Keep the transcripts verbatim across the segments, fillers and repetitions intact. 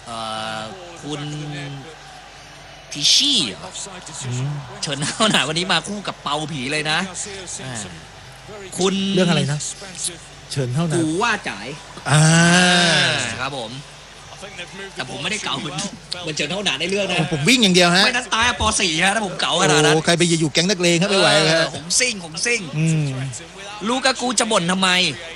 คุณพิชี่เชิญเข้าหนาวันนี้มาคู่กับเปาผีเลยนะคุณเรื่องอะไรนะเชิญเข้าหนากูว่าจ่ายอ่าครับผมแต่ผมไม่ได้เก่าเหมือนเหมือนเชิญเข้าหนาในเรื่องนะผมวิ่งอย่างเดียวฮะไม่นั้นตายป .สี่ ฮะถ้าผมเก่าขนาดนั้นโอ้ใครไปอยู่แก๊งนักเลงครับไม่ไหวครับผมซิ่งผมซิ่งลูกากูจะบ่นทำไม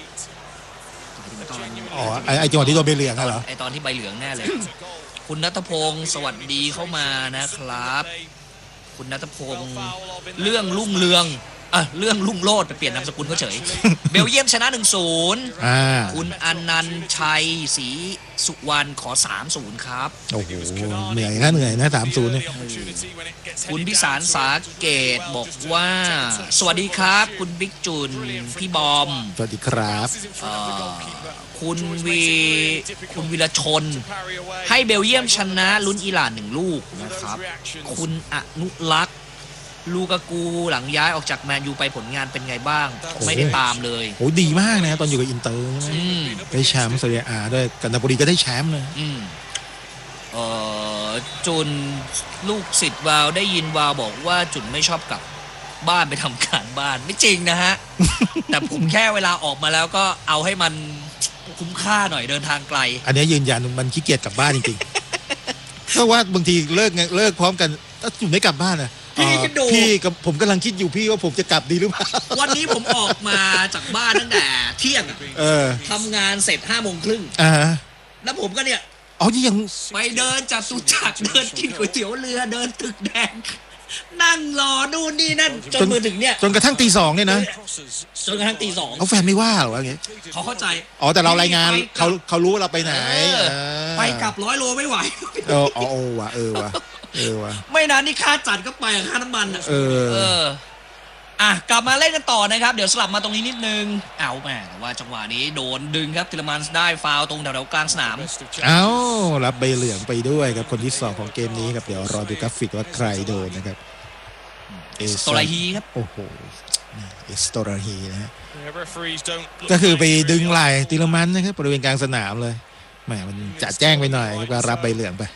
อ๋อไอจังหวะที่โดนใบเหลืองเหรอไอตอนที่ใบเหลืองแน่เลยคุณณัฐพงศ์สวัสดีเข้ามานะครับคุณณัฐพงศ์เรื่องรุ่งเรืองอ่ะเรื่องรุ่งโรจน์ไปเปลี่ยนนามสกุลเขาเฉยเบลเยียมชนะ หนึ่งศูนย์อ่าคุณอนันต์ชัยศรีสุวรรณขอ สามศูนย์ ครับโอ้โหเหนื่อยนะเหนื่อยนะ สามศูนย์ เนี่ยคุณพิสารสาเกตบอกว่าสวัสดีครับคุณบิ๊กจุนพี่บอมสวัสดีครับคุณวีคุณวิรชนให้เบลเยียมชนะลุ้นอิหร่านหนึ่งลูกนะครับคุณอนุรักษ์ลูกากูหลังย้ายออกจากแมนยูไปผลงานเป็นไงบ้างไม่ได้ตามเลยโอ้ดีมากนะตอนอยู่กับอินเตอร์ได้แชมป์ซีเรียอาด้วยกันนาโปลีก็ได้แชมป์เลยเออจุนลูกศิษย์วาวได้ยินวาวบอกว่าจุนไม่ชอบกลับบ้านไปทำการบ้านไม่จริงนะฮะ แต่ผมแค่เวลาออกมาแล้วก็เอาให้มันคุ้มค่าหน่อยเดินทางไกลอันนี้ยืนยันมันขี้เกียจกลับบ้านจริงๆเพราะว่าบางทีเลิกเลิกพร้อมกันถ้าจุนไม่กลับบ้านนะพี่ก็ดูพี่กับผมกำลังคิดอยู่พี่ว่าผมจะกลับดีหรือเปล่าวันนี้ผมออกมาจากบ้านตั้งแต่เที่ยงทำงานเสร็จห้าโมงครึ่งแล้วผมก็เนี่ยอ๋อนี่ยังไปเดินจากสุจักรเดินกินก๋วยเตี๋ยวเรือเดินตึกแดงนั่งรอนู่นนี่นั่นจนมือถึงเนี่ยจนกระทั่งตีสองเนี่ยนะจนกระทั่งตีสองเขาแฟนไม่ว่าหรอวะเงี้ยเขาเข้าใจอ๋อแต่เรารายงานเขาเขารู้ว่าเราไปไหนไปกลับร้อยโลไม่ไหวเอออ๋อว่ะเออว่ะเออว่ะไม่นานนี่ค่าจัดก็ไปกับค่าน้ำมันอ่ะเอออ่ะกลับมาเล่นกันต่อนะครับเดี๋ยวสลับมาตรงนี้นิดนึงเอาแม่แต่ว่าจังหวะนี้โดนดึงครับทิลมันได้ฟาวตรงแถวๆกลางสนามเอ้ารับใบเหลืองไปด้วยกับคนที่สองของเกมนี้ครับเดี๋ยวรอดูกราฟิกว่าใครโดนนะครับเอสโตราฮีครับโอ้โหเอสโตราฮีนะฮะก็คือไปดึงไหล่ทิลมันนะครับบริเวณกลางสนามเลยแหมมันจะแจ้งไปหน่อยก็รับใบเหลืองไป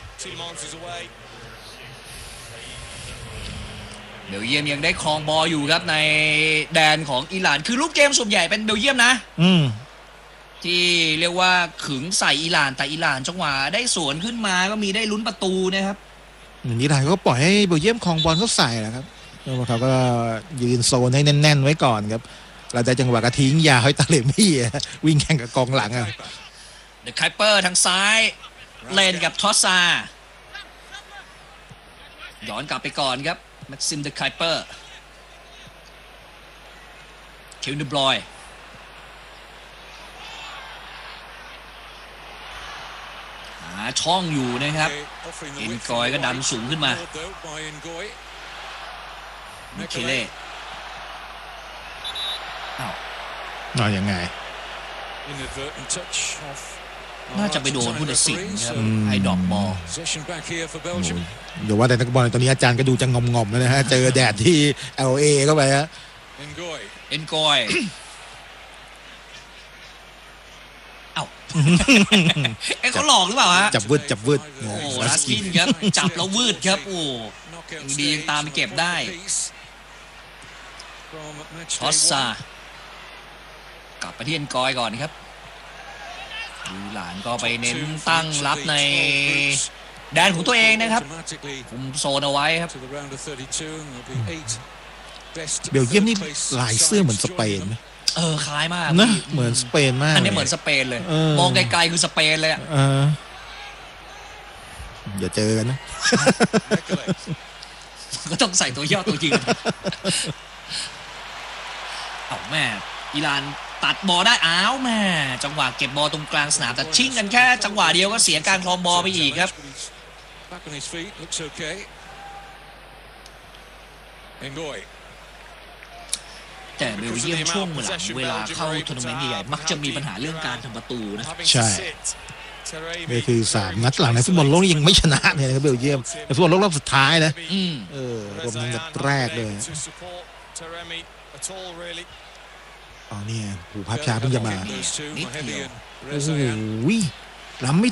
เบลเยียมยังได้ครองบอลอยู่ครับในแดนของอิหร่านคือรูปเกมส่วนใหญ่เป็นเบลเยียมนะอืมที่เรียกว่าขึงใส่อิหร่านแต่อิหร่านจังหวะได้สวนขึ้นมาก็มีได้ลุ้นประตูนะครับอิหร่านก็ปล่อยให้เบลเยียมครองบอลเขาใส่แหละครับแล้วเขาก็ยืนโซนให้แน่นๆไว้ก่อนครับเราได้จังหวะกระทิ้งยาให้ตาเหลมพี่วิ่งแข่งกับกองหลังอ่ะเดอะไคเปอร์ทางซ้ายเลนกับทอสซาย้อนกลับไปก่อนครับแม็กซิมเดอะไคเปอร์เควินเดบรอยหาช่องอยู่นะครับเอ็นกอยก็ดันสูงขึ้นมามิเคเล่อ้าวน่ายังไงน่าจะไปโดนผู้ตัดสินครับไอ้ดอกบอลเดี๋ยวว่าแต่นักบอลตอนนี้อาจารย์ก็ดูจะงอมๆแล้วนะฮะเจอแดดที่ แอล เอ เข้าไปฮะเอ็นกอยเอ้าไอ้เขาหลอกหรือเปล่าฮะจับวืดจับวืดโอ้ลาสกินครับจับแล้ววืดครับโอ้ดียังตามไปเก็บได้ทอสซากลับไปที่เอ็นกอยก่อนครับหลานก็ไปเน้นตั้งรับในแดนของตัวเองนะครับคุมโซนเอาไว้ครับเบลเยียมนี่ลายเสื้อเหมือนสเปนไหมเออคล้ายมากนะเหมือนสเปนมากอันนี้เหมือนสเปนเลยมองไกลๆคือสเปนเลยอ่ะอย่าเจอกันนะก็ต้องใส่ตัวย่อตัวจริงเอาแม่อิหร่านตัดบอลได้อ้าวแม่จังหวะเก็บบอลตรงกลางสนามแต่ชิ่งกันแค่จังหวะเดียวก็เสียการครองบอลไปอีกครับแต่เบลเยียมช่วงหลังเวลาเข้าทัวร์นาเมนต์ใหญ่ๆมักจะมีปัญหาเรื่องการทำประตูนะใช่นี่คือสามนัดหลังในฟุตบอลโลกยังไม่ชนะเลยนะครับเบลเยียมในฟุตบอลโลกรอบสุดท้ายนะเออรวมทั้งนัดแรกเลยอ๋อเนี่ยหูภาพช้าเพิ่งจะมาโอ้โหล้ำไม่